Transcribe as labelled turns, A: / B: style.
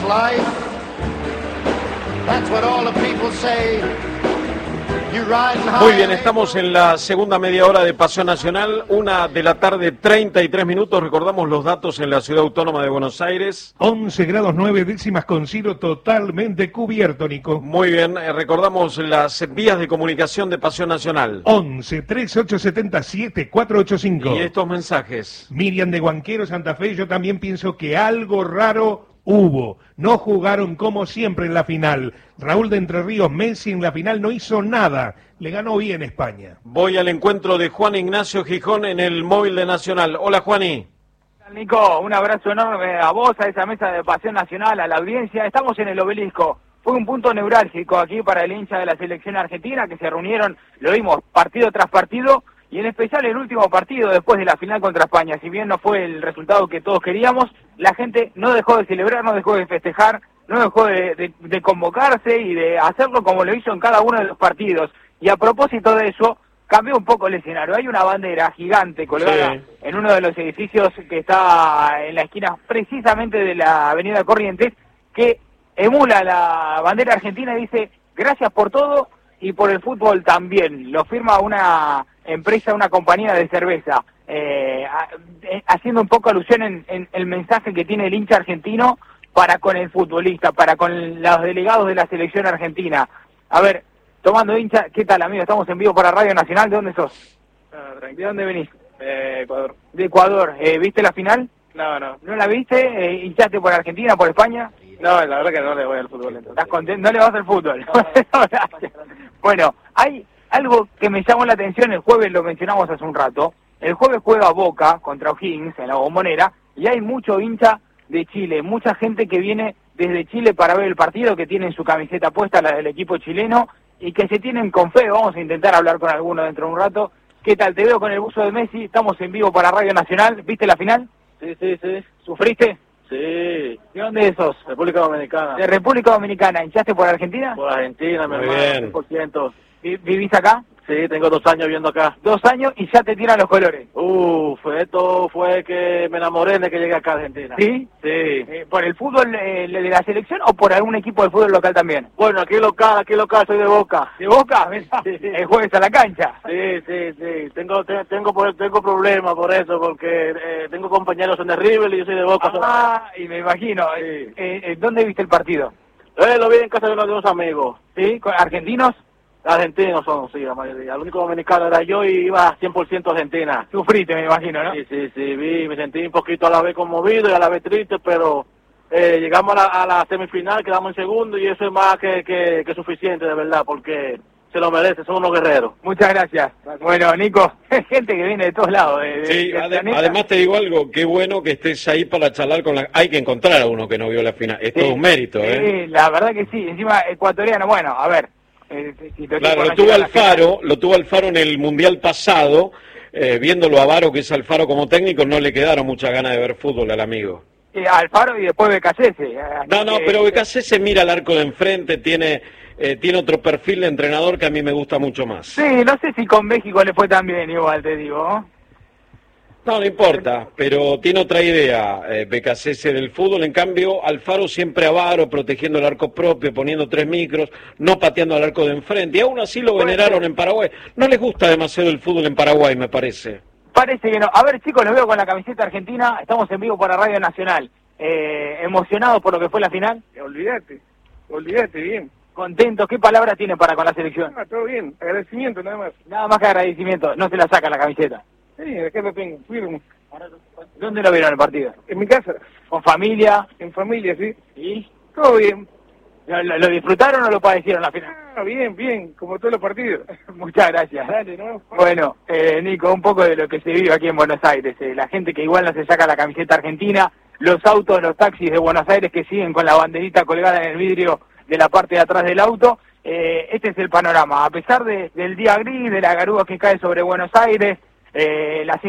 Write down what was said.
A: life. That's what all the people say.
B: Muy bien, estamos en la segunda media hora de Pasión Nacional, 1:33 PM. Recordamos los datos en la Ciudad Autónoma de Buenos Aires.
C: 11 grados 9 décimas con cielo totalmente cubierto, Nico.
B: Muy bien, recordamos las vías de comunicación de Pasión Nacional.
C: 11 3877 485.
B: Y estos mensajes.
C: Miriam de Huanquero, Santa Fe, yo también pienso que algo raro hubo. No jugaron como siempre en la final. Raúl de Entre Ríos, Messi en la final no hizo nada. Le ganó bien España.
B: Voy al encuentro de Juan Ignacio Gijón en el móvil de Nacional. Hola, Juani.
D: Nico, un abrazo enorme a vos, a esa mesa de Pasión Nacional, a la audiencia. Estamos en el Obelisco. Fue un punto neurálgico aquí para el hincha de la selección argentina, que se reunieron, lo vimos, partido tras partido, y en especial el último partido después de la final contra España. Si bien no fue el resultado que todos queríamos, la gente no dejó de celebrar, no dejó de festejar, no dejó de convocarse y de hacerlo como lo hizo en cada uno de los partidos. Y a propósito de eso, cambió un poco el escenario. Hay una bandera gigante colgada en uno de los edificios que está en la esquina precisamente de la avenida Corrientes, que emula la bandera argentina y dice: gracias por todo y por el fútbol también. Lo firma una empresa, una compañía de cerveza, haciendo un poco alusión en el mensaje que tiene el hincha argentino para con el futbolista, para con los delegados de la selección argentina. A ver, tomando hincha, ¿qué tal, amigo? Estamos en vivo para Radio Nacional. ¿De dónde sos? ¿De dónde venís?
E: Ecuador.
D: De Ecuador. ¿Viste la final?
E: No.
D: ¿No la viste? ¿Hinchaste por Argentina, por España?
E: No, la verdad que no le voy al fútbol. Entonces.
D: ¿Estás contento? ¿No le vas al fútbol? Bueno, hay algo que me llamó la atención. El jueves lo mencionamos hace un rato. El jueves juega Boca contra O'Higgins en la Bombonera y hay mucho hincha de Chile, mucha gente que viene desde Chile para ver el partido, que tienen su camiseta puesta, la del equipo chileno, y que se tienen con fe. Vamos a intentar hablar con alguno dentro de un rato. ¿Qué tal? Te veo con el buzo de Messi, estamos en vivo para Radio Nacional. ¿Viste la final?
E: Sí.
D: ¿Sufriste?
E: Sí.
D: ¿De dónde sos?
E: República Dominicana.
D: ¿De República Dominicana? ¿Hinchaste por Argentina?
E: Por Argentina, mi hermano, 100%.
D: ¿Vivís acá?
E: Sí, tengo 2 años viviendo acá.
D: 2 años y ya te tiran los colores.
E: Esto fue que me enamoré de que llegué acá a Argentina.
D: ¿Sí?
E: Sí.
D: ¿Por el fútbol de la selección o por algún equipo del fútbol local también?
E: Bueno, aquí local, soy de Boca.
D: ¿De Boca?
E: Sí.
D: El jueves a la cancha.
E: Sí. Tengo problemas por eso, porque tengo compañeros en el River y yo soy de Boca.
D: Y me imagino.
E: Sí.
D: ¿Dónde viste el partido?
E: Lo vi en casa de unos amigos.
D: ¿Sí? ¿Con argentinos?
E: Argentinos son, sí, la mayoría. El único dominicano era yo y iba 100% Argentina.
D: Sufriste, me imagino, ¿no?
E: Sí, me sentí un poquito a la vez conmovido y a la vez triste, pero llegamos a la semifinal, quedamos en segundo y eso es más que suficiente, de verdad, porque se lo merece, son unos guerreros.
D: Muchas gracias. Bueno, Nico, gente que viene de todos lados.
B: Sí, además te digo algo, qué bueno que estés ahí para charlar con la... Hay que encontrar a uno que no vio la final, es todo un mérito,
D: Sí, la verdad que sí, encima ecuatoriano, bueno, a ver...
B: Claro, lo tuvo Alfaro en el Mundial pasado, viéndolo a Varo, que es Alfaro como técnico, no le quedaron muchas ganas de ver fútbol al amigo.
D: Alfaro y después Becasese.
B: No, pero Becasese mira al arco de enfrente, tiene otro perfil de entrenador que a mí me gusta mucho más.
D: Sí, no sé si con México le fue tan bien igual, te digo.
B: No importa, pero tiene otra idea Becasese del fútbol. En cambio, Alfaro siempre avaro, protegiendo el arco propio, poniendo 3 micros, no pateando al arco de enfrente. Y aún así lo veneraron en Paraguay. No les gusta demasiado el fútbol en Paraguay, me parece.
D: Parece que no. A ver, chicos, los veo con la camiseta argentina. Estamos en vivo para Radio Nacional. ¿Emocionados por lo que fue la final?
E: Olvídate, bien.
D: ¿Contentos? ¿Qué palabras tienen para con la selección?
E: Todo bien, agradecimiento nada más.
D: Nada más que agradecimiento. No se la saca la camiseta.
E: Sí, acá lo tengo, firme.
D: ¿Dónde lo vieron el partido?
E: En mi casa.
D: ¿Con familia?
E: En familia, sí.
D: ¿Y?
E: Todo bien.
D: ¿Lo disfrutaron o lo padecieron la final?
E: Bien, como todos los partidos.
D: Muchas gracias.
E: Dale, ¿no?
D: Bueno, Nico, un poco de lo que se vive aquí en Buenos Aires. La gente que igual no se saca la camiseta argentina, los autos, los taxis de Buenos Aires que siguen con la banderita colgada en el vidrio de la parte de atrás del auto. Este es el panorama. A pesar del día gris, de la garúa que cae sobre Buenos Aires, la